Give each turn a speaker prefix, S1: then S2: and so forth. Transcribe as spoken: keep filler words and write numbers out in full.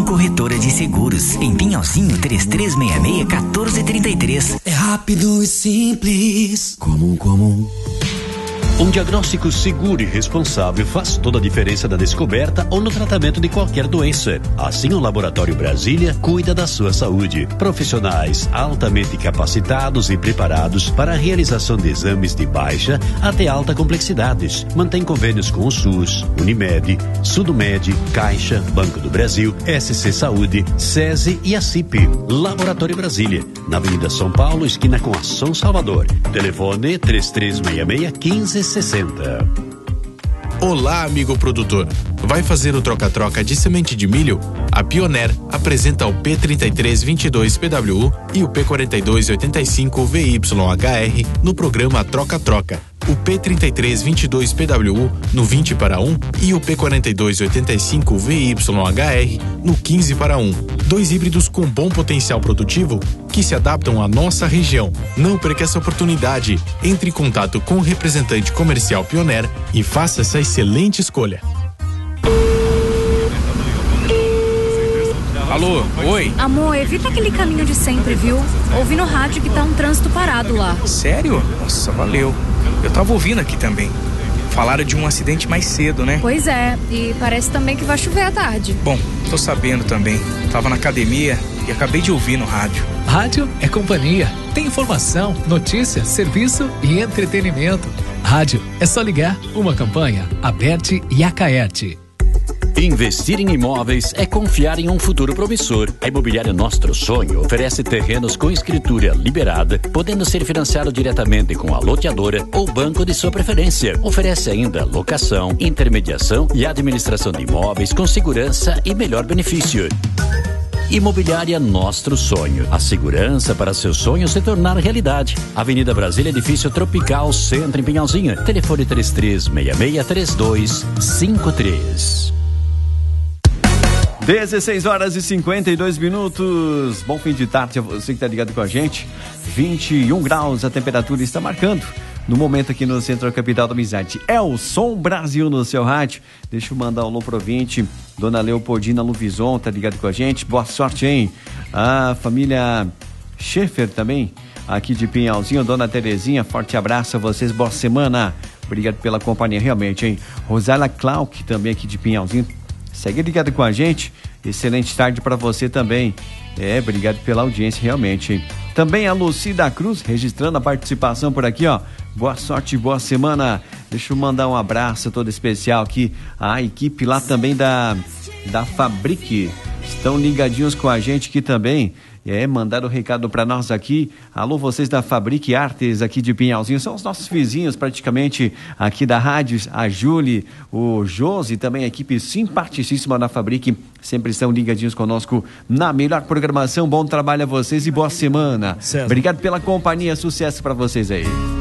S1: Corretora de Seguros. Em Pinhalzinho, três três seis seis, um quatro três três.
S2: É rápido e simples. Comum, comum.
S3: Um diagnóstico seguro e responsável faz toda a diferença na descoberta ou no tratamento de qualquer doença. Assim, o Laboratório Brasília cuida da sua saúde. Profissionais altamente capacitados e preparados para a realização de exames de baixa até alta complexidades. Mantém convênios com o SUS, Unimed, Sudomed, Caixa, Banco do Brasil, S C Saúde, SESI e a C I P. Laboratório Brasília, na Avenida São Paulo, esquina com a São Salvador. Telefone três três seis seis, um cinco sessenta.
S4: Olá, amigo produtor. Vai fazer o troca-troca de semente de milho? A Pioneer apresenta o P trinta e três vinte e dois P W U e o P quarenta e dois oitenta e cinco V Y H R no programa Troca-Troca. O P trinta e três vinte e dois P W U no vinte para um e o P quarenta e dois oitenta e cinco V Y H R no quinze para um. Dois híbridos com bom potencial produtivo que se adaptam à nossa região. Não perca essa oportunidade. Entre em contato com o representante comercial Pioneer e faça essa excelente escolha.
S5: Alô, oi?
S6: Amor, evita aquele caminho de sempre, viu? Ouvi no rádio que tá um trânsito parado lá.
S5: Sério? Nossa, valeu. Eu tava ouvindo aqui também. Falaram de um acidente mais cedo, né?
S6: Pois é, e parece também que vai chover à tarde.
S5: Bom, tô sabendo também. Tava na academia e acabei de ouvir no rádio.
S7: Rádio é companhia. Tem informação, notícia, serviço e entretenimento. Rádio é só ligar. Uma campanha, Aberte e Acaerte.
S3: Investir em imóveis é confiar em um futuro promissor. A Imobiliária Nostro Sonho oferece terrenos com escritura liberada, podendo ser financiado diretamente com a loteadora ou banco de sua preferência. Oferece ainda locação, intermediação e administração de imóveis com segurança e melhor benefício. Imobiliária Nostro Sonho. A segurança para seu sonho se tornar realidade. Avenida Brasília, Edifício Tropical, Centro, em Pinhalzinho. Telefone três três seis seis, três dois cinco três.
S8: dezesseis horas e cinquenta e dois minutos. Bom fim de tarde a você que está ligado com a gente. vinte e um graus a temperatura está marcando no momento aqui no centro da capital da amizade. É o Som Brasil no seu rádio. Deixa eu mandar um alô pro ouvinte. Dona Leopoldina Luvison tá ligado com a gente. Boa sorte, hein? A família Schaefer também, aqui de Pinhalzinho. Dona Terezinha, forte abraço a vocês. Boa semana. Obrigado pela companhia, realmente, hein? Rosala Clark, também aqui de Pinhalzinho. Segue ligado com a gente. Excelente tarde para você também. É, obrigado pela audiência, realmente, hein? Também a Lucida Cruz, registrando a participação por aqui, ó. Boa sorte, boa semana. Deixa eu mandar um abraço todo especial aqui à equipe lá também da, da Fabrique. Estão ligadinhos com a gente aqui também. É, mandaram o recado para nós aqui. Alô, vocês da Fabrique Artes aqui de Pinhalzinho, são os nossos vizinhos praticamente aqui da rádio. A Júlia, o Josi, também a equipe simpaticíssima da Fabrique, sempre estão ligadinhos conosco na melhor programação. Bom trabalho a vocês e boa semana. César. Obrigado pela companhia, sucesso para vocês aí.